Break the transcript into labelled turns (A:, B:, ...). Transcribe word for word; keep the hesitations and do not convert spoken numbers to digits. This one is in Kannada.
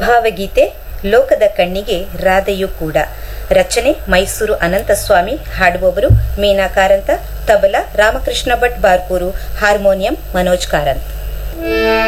A: ಭಾವಗೀತೆ ಲೋಕದ ಕಣ್ಣಿಗೆ ರಾಧೆಯೂ ಕೂಡ. ರಚನೆ ಮೈಸೂರು ಅನಂತಸ್ವಾಮಿ. ಹಾಡುವವರು ಮೀನಾ ಕಾರಂತ. ತಬಲಾ ರಾಮಕೃಷ್ಣ ಭಟ್ ಬಾರ್ಕೂರು. ಹಾರ್ಮೋನಿಯಂ ಮನೋಜ್ ಕಾರಂತ್.